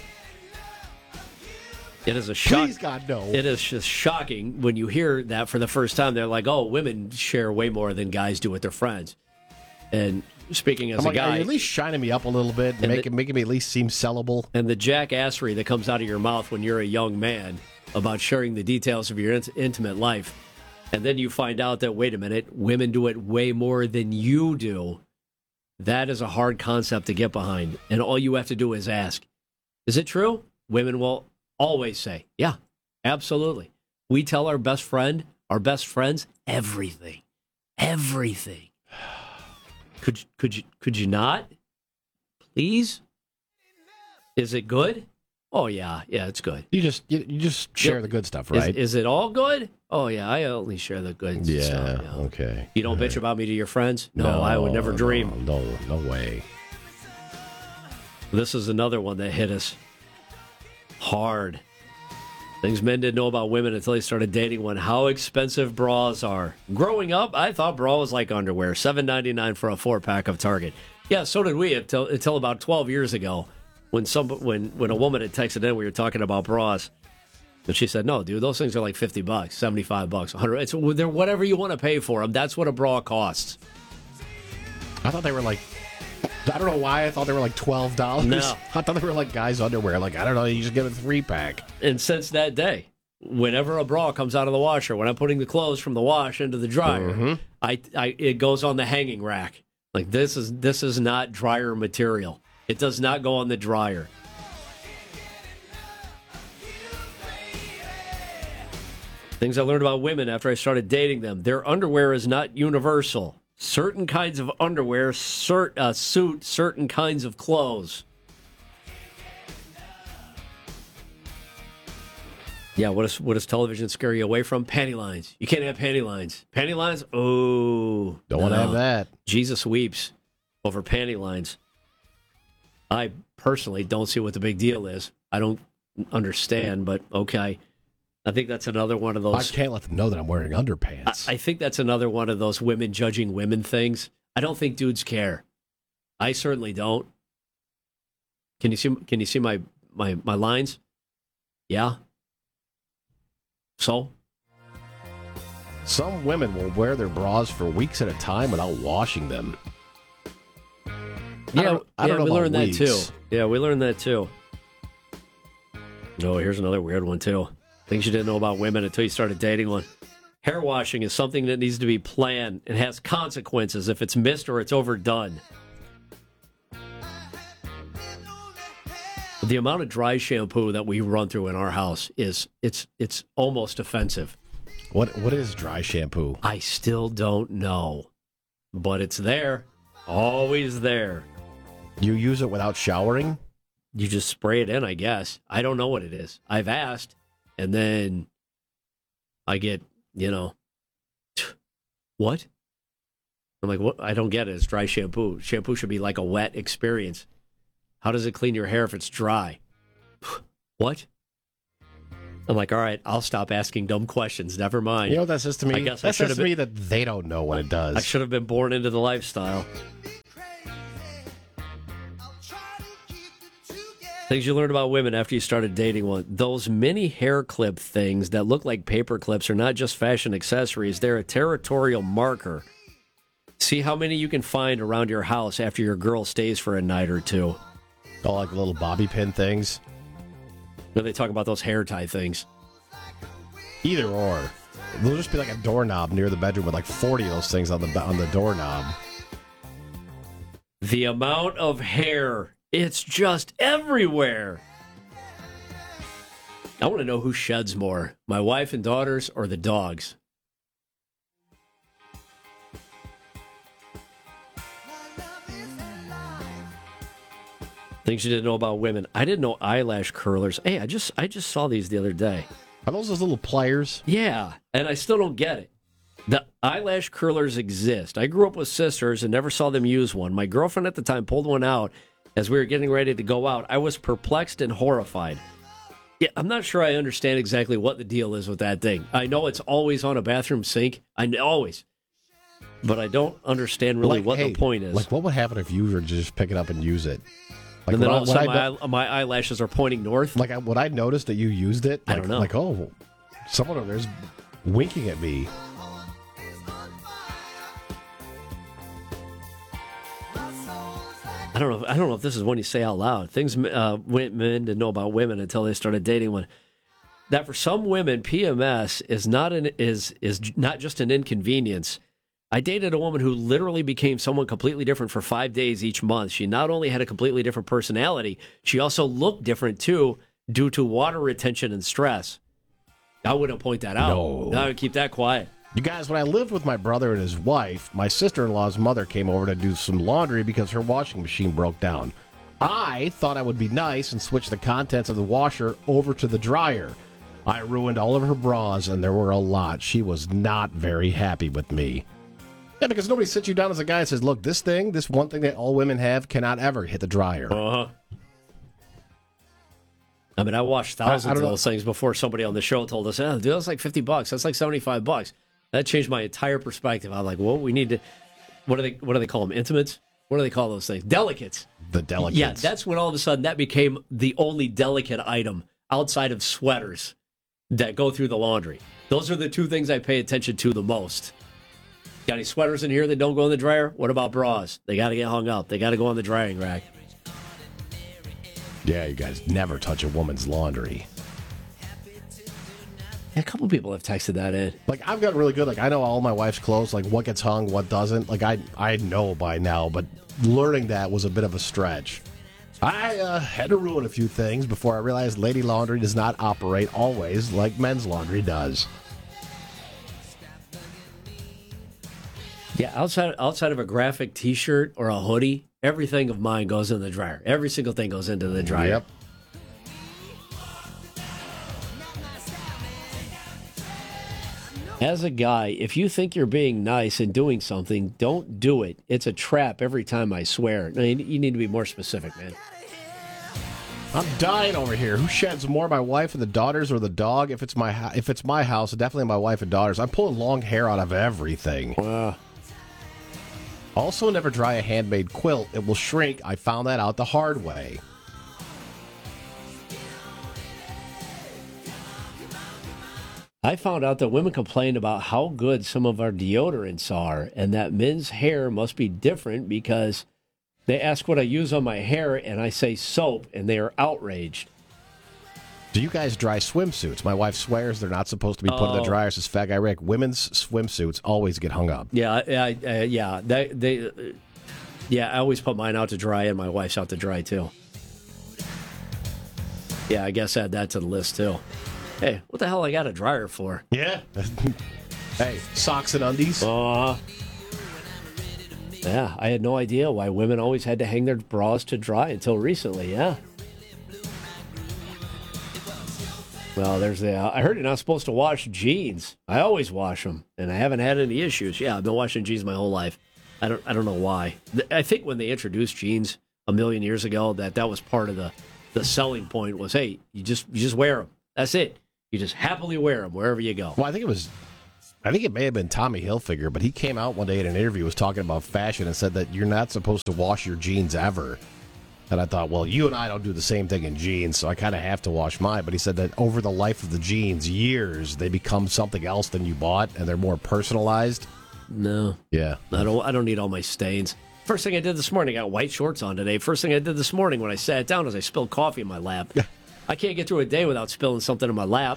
It is a shock. Please, God, no. It is just shocking when you hear that for the first time. They're like, "Oh, women share way more than guys do with their friends." And speaking as I'm a like, are guy, you at least shining me up a little bit and And making, the- making me at least seem sellable? and the jackassery that comes out of your mouth when you're a young man about sharing the details of your int- intimate life. And then you find out that, wait a minute, women do it way more than you do. That is a hard concept to get behind. And all you have to do is ask, is it true? Women will always say, yeah, absolutely. We tell our best friend, our best friends, everything. Everything. Could, could, you, could you not? Please? Is it good? Oh, yeah. Yeah, it's good. You just you, you just share Yep. the good stuff, Is- right? Is, it all good? Oh, yeah, I only share the good yeah, stuff. okay. You don't bitch about me to your friends? No, I would never dream. No, no, no way. This is another one that hit us hard. Things men didn't know about women until they started dating one. How expensive bras are. Growing up, I thought bra was like underwear. seven ninety-nine for a four-pack of Target. Yeah, so did we until, until about twelve years ago when some when, when a woman had texted in, we were talking about bras. And she said, no, dude, those things are like fifty bucks, seventy-five bucks, one hundred. It's, they're whatever you want to pay for them. That's what a bra costs. I thought they were like, I don't know why I thought they were like twelve dollars. No. I thought they were like guys' underwear. Like, I don't know, you just get a three pack. And since that day, whenever a bra comes out of the washer, when I'm putting the clothes from the wash into the dryer, Mhm. I, I it goes on the hanging rack. Like this is this is not dryer material. It does not go on the dryer. Things I learned about women after I started dating them. Their underwear is not universal. Certain kinds of underwear cert, uh, suit certain kinds of clothes. Yeah, what does, what does television scare you away from? Panty lines. You can't have panty lines. Panty lines? Oh. Don't want to have that. Jesus weeps over panty lines. I personally don't see what the big deal is. I don't understand, but okay. I think that's another one of I those. can't let them know that I'm wearing underpants. I, I think that's another one of those women judging women things. I don't think dudes care. I certainly don't. Can you see? Can you see my my my lines? Yeah. So? Some women will wear their bras for weeks at a time without washing them. I Yeah, don't, I yeah, don't know we about learned weeks. that too. Yeah, we learned that too. Oh, here's another weird one too. Things you didn't know about women until you started dating one. Hair washing is something that needs to be planned and has consequences if it's missed or it's overdone. The amount of dry shampoo that we run through in our house is it's it's almost offensive. What what is dry shampoo? I still don't know, but it's there, always there. You use it without showering? You just spray it in, I guess. I don't know what it is. I've asked, and then I get, you know, what? I'm like, what? I don't get it. It's dry shampoo. Shampoo should be like a wet experience. How does it clean your hair if it's dry? What? I'm like, all right, I'll stop asking dumb questions. Never mind. You know what that says to me? I guess that I should says have to been, me that they don't know what it does. I should have been born into the lifestyle. Things you learned about women after you started dating one. Those mini hair clip things that look like paper clips are not just fashion accessories. They're a territorial marker. See how many you can find around your house after your girl stays for a night or two. Oh, like little bobby pin things? No, they talk about those hair tie things. Either or. There'll just be like a doorknob near the bedroom with like forty of those things on the on the doorknob. The amount of hair, it's just everywhere. I want to know who sheds more, my wife and daughters or the dogs. Things you didn't know about women. I didn't know eyelash curlers. Hey, I just I just saw these the other day. Are those those little pliers? Yeah, and I still don't get it. The eyelash curlers exist. I grew up with sisters and never saw them use one. My girlfriend at the time pulled one out as we were getting ready to go out. I was perplexed and horrified. Yeah, I'm not sure I understand exactly what the deal is with that thing. I know it's always on a bathroom sink. I know, always. But I don't understand really like, what hey, the point is. Like, what would happen if you were to just pick it up and use it? Like, and then I, all of a sudden, I, my, eye, my eyelashes are pointing north. Like, I, would I notice that you used it? Like, I don't know. Like, oh, someone over there's winking at me. I don't know. I don't know if this is one you say out loud. Things uh, men didn't know about women until they started dating one. That for some women, P M S is not an is is not just an inconvenience. I dated a woman who literally became someone completely different for five days each month. She not only had a completely different personality, she also looked different too due to water retention and stress. I wouldn't point that out. No. I would keep that quiet. You guys, when I lived with my brother and his wife, my sister-in-law's mother came over to do some laundry because her washing machine broke down. I thought I would be nice and switch the contents of the washer over to the dryer. I ruined all of her bras, and there were a lot. She was not very happy with me. Yeah, because nobody sits you down as a guy and says, look, this thing, this one thing that all women have cannot ever hit the dryer. Uh-huh. I mean, I watched thousands I, I of those know. things before somebody on the show told us, oh, dude, that's like fifty bucks. That's like seventy-five bucks. That changed my entire perspective. I'm like, well, we need to, what do they, what do they call them? Intimates? What do they call those things? Delicates. The delicates. Yeah, that's when all of a sudden that became the only delicate item outside of sweaters that go through the laundry. Those are the two things I pay attention to the most. Got any sweaters in here that don't go in the dryer? What about bras? They got to get hung up. They got to go on the drying rack. Yeah, you guys never touch a woman's laundry. Yeah, a couple people have texted that in. Like, I've gotten really good. Like, I know all my wife's clothes, like what gets hung, what doesn't. Like, I I know by now, but learning that was a bit of a stretch. I uh, had to ruin a few things before I realized lady laundry does not operate always like men's laundry does. Yeah, outside outside of a graphic T-shirt or a hoodie, everything of mine goes in the dryer. Every single thing goes into the dryer. Yep. As a guy, if you think you're being nice and doing something, don't do it. It's a trap every time, I swear. No, you need to be more specific, man. I'm dying over here. Who sheds more, my wife and the daughters or the dog? If it's my if it's my house, definitely my wife and daughters. I'm pulling long hair out of everything. Uh. Also, never dry a handmade quilt. It will shrink. I found that out the hard way. I found out that women complain about how good some of our deodorants are and that men's hair must be different because they ask what I use on my hair and I say soap and they are outraged. Do you guys dry swimsuits? My wife swears they're not supposed to be put oh. in the dryer. Says Fat Guy Rick. Women's swimsuits always get hung up. Yeah, I, I, yeah, they, they, yeah. I always put mine out to dry and my wife's out to dry too. Yeah, I guess add that to the list, too. Hey, what the hell I got a dryer for? Yeah. Hey, socks and undies. Uh, yeah, I had no idea why women always had to hang their bras to dry until recently, yeah. Well, there's the... Uh, I heard you're not supposed to wash jeans. I always wash them, and I haven't had any issues. Yeah, I've been washing jeans my whole life. I don't I don't know why. I think when they introduced jeans a million years ago, that that was part of the, the selling point was, hey, you just you just wear them. That's it. You just happily wear them wherever you go. Well, I think it was... I think it may have been Tommy Hilfiger, but he came out one day in an interview, was talking about fashion, and said that you're not supposed to wash your jeans ever. And I thought, well, you and I don't do the same thing in jeans, so I kind of have to wash mine. But he said that over the life of the jeans, years, they become something else than you bought, and they're more personalized. No. Yeah. I don't I don't need all my stains. First thing I did this morning, I got white shorts on today. First thing I did this morning when I sat down is I spilled coffee in my lap. I can't get through a day without spilling something in my lap.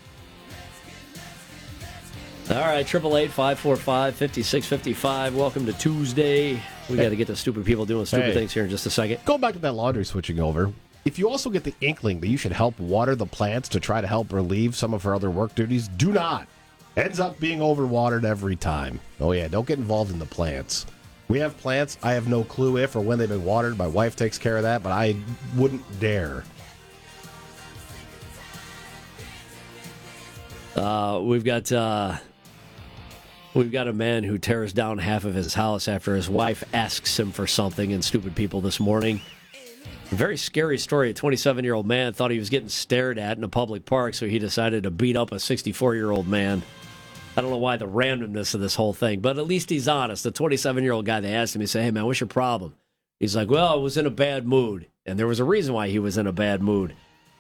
All right, eight eight eight, five four five, five six five five. Welcome to Tuesday. We got to get to stupid people doing stupid Hey. things here in just a second. Go back to that laundry switching over. If you also get the inkling that you should help water the plants to try to help relieve some of her other work duties, do not. Ends up being overwatered every time. Oh, yeah, don't get involved in the plants. We have plants. I have no clue if or when they've been watered. My wife takes care of that, but I wouldn't dare. Uh, we've got uh, we've got a man who tears down half of his house after his wife asks him for something, and stupid people this morning. A very scary story. A twenty-seven-year-old man thought he was getting stared at in a public park, so he decided to beat up a sixty-four-year-old man. I don't know why the randomness of this whole thing, but at least he's honest. The twenty-seven-year-old guy, they asked him, he said, hey, man, what's your problem? He's like, well, I was in a bad mood, and there was a reason why he was in a bad mood.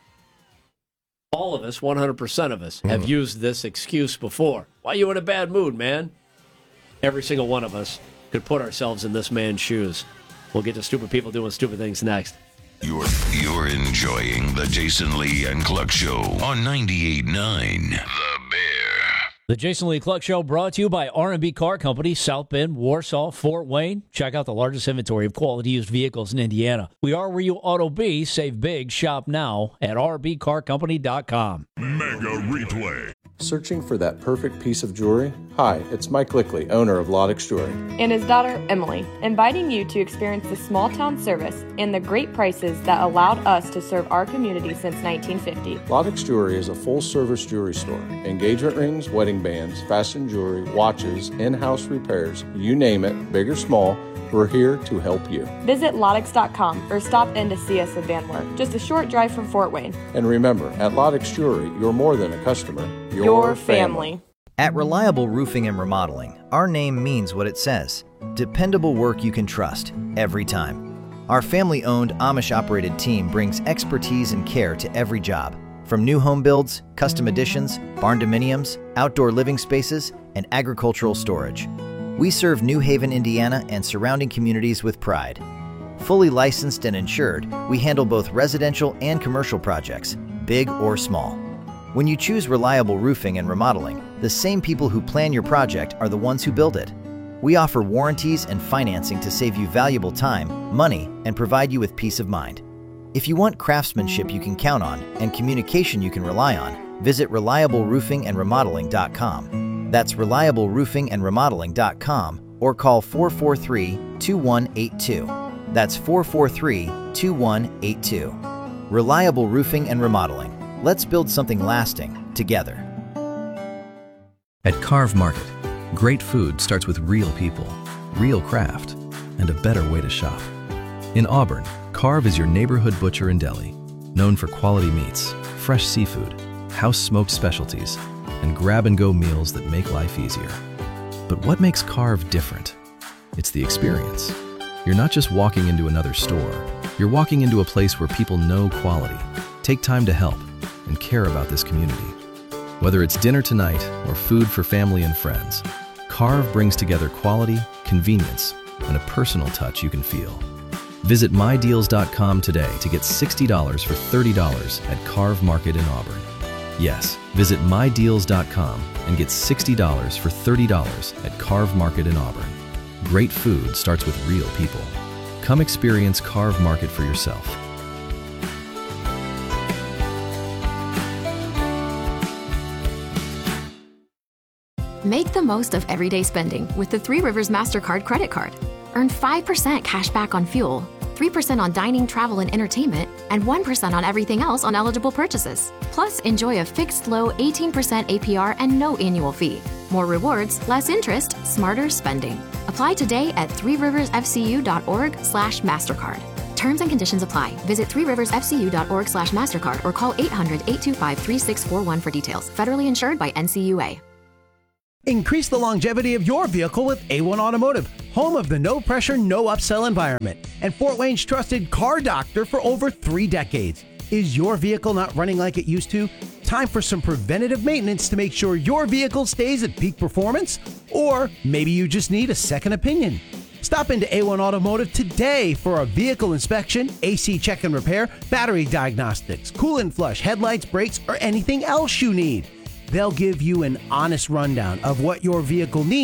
All of us, one hundred percent of us, have used this excuse before. Why are you in a bad mood, man? Every single one of us could put ourselves in this man's shoes. We'll get to stupid people doing stupid things next. You're, you're enjoying the Jason Lee and Cluck Show on ninety-eight point nine The Bear. The Jason Lee Cluck Show brought to you by R and B Car Company, South Bend, Warsaw, Fort Wayne. Check out the largest inventory of quality used vehicles in Indiana. We are where you ought to be. Save big. Shop now at r b car company dot com. Mega Replay. Searching for that perfect piece of jewelry? Hi, it's Mike Lickley, owner of Loddix Jewelry. And his daughter, Emily, inviting you to experience the small town service and the great prices that allowed us to serve our community since nineteen fifty. Loddix Jewelry is a full-service jewelry store. Engagement rings, wedding bands, fashion jewelry, watches, in-house repairs, you name it, big or small, we're here to help you. Visit Loddix dot com or stop in to see us at Van Wert, just a short drive from Fort Wayne. And remember, at Loddix Jewelry, you're more than a customer, you're Your family. At Reliable Roofing and Remodeling, our name means what it says. Dependable work you can trust, every time. Our family-owned, Amish-operated team brings expertise and care to every job. From new home builds, custom additions, barn dominiums, outdoor living spaces, and agricultural storage. We serve New Haven, Indiana and surrounding communities with pride. Fully licensed and insured, we handle both residential and commercial projects, big or small. When you choose Reliable Roofing and Remodeling, the same people who plan your project are the ones who build it. We offer warranties and financing to save you valuable time, money, and provide you with peace of mind. If you want craftsmanship you can count on and communication you can rely on, visit reliable roofing and remodeling dot com. That's reliable roofing and remodeling dot com or call four four three, two one eight two. That's four four three, two one eight two. Reliable Roofing and Remodeling. Let's build something lasting together. At Carve Market, great food starts with real people, real craft, and a better way to shop. In Auburn, Carve is your neighborhood butcher and deli, known for quality meats, fresh seafood, house-smoked specialties, and grab-and-go meals that make life easier. But what makes Carve different? It's the experience. You're not just walking into another store. You're walking into a place where people know quality, take time to help, and care about this community. Whether it's dinner tonight or food for family and friends, Carve brings together quality, convenience, and a personal touch you can feel. Visit my deals dot com today to get sixty dollars for thirty dollars at Carve Market in Auburn. Yes, visit my deals dot com and get sixty dollars for thirty dollars at Carve Market in Auburn. Great food starts with real people. Come experience Carve Market for yourself. Make the most of everyday spending with the Three Rivers MasterCard credit card. Earn five percent cash back on fuel, three percent on dining, travel, and entertainment, and one percent on everything else on eligible purchases. Plus, enjoy a fixed low eighteen percent A P R and no annual fee. More rewards, less interest, smarter spending. Apply today at three rivers f c u dot org slash MasterCard. Terms and conditions apply. Visit three rivers f c u dot org slash MasterCard or call eight hundred, eight two five, three six four one for details. Federally insured by N C U A. Increase the longevity of your vehicle with A one Automotive, home of the no-pressure, no-upsell environment, and Fort Wayne's trusted car doctor for over three decades. Is your vehicle not running like it used to? Time for some preventative maintenance to make sure your vehicle stays at peak performance? Or maybe you just need a second opinion. Stop into A one Automotive today for a vehicle inspection, A C check and repair, battery diagnostics, coolant flush, headlights, brakes, or anything else you need. They'll give you an honest rundown of what your vehicle needs